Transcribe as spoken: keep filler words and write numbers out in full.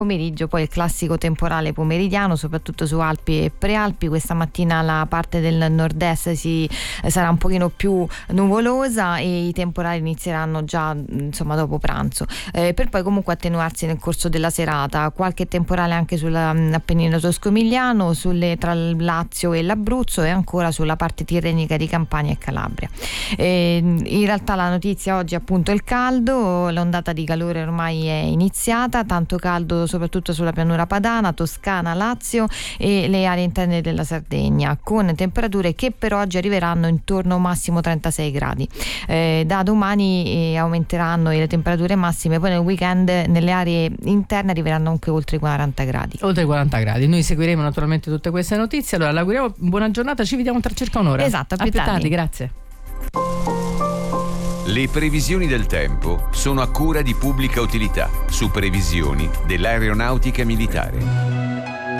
pomeriggio, poi il classico temporale pomeridiano, soprattutto su Alpi e Prealpi. Questa mattina la parte del nord-est si, eh, sarà un pochino più nuvolosa e i temporali inizieranno già insomma dopo pranzo, eh, per poi comunque attenuarsi nel corso della serata. Qualche temporale anche sull'Appennino tosco-emiliano, sulle, tra il Lazio e l'Abruzzo, e ancora sulla parte tirrenica di Campania e Calabria. Eh, in realtà la notizia oggi è appunto il caldo, l'ondata di calore ormai è iniziata, tanto caldo soprattutto sulla pianura padana, Toscana, Lazio e le aree interne della Sardegna, con temperature che per oggi arriveranno intorno massimo trentasei gradi. Eh, da domani eh, aumenteranno le temperature massime, poi nel weekend nelle aree interne arriveranno anche oltre i quaranta gradi. Oltre i quaranta gradi. Noi seguiremo naturalmente tutte queste notizie. Allora, l'auguriamo buona giornata, ci vediamo tra circa un'ora. Esatto, a più, a più tardi. tardi. Grazie. Le previsioni del tempo sono a cura di Pubblica Utilità, su previsioni dell'aeronautica militare.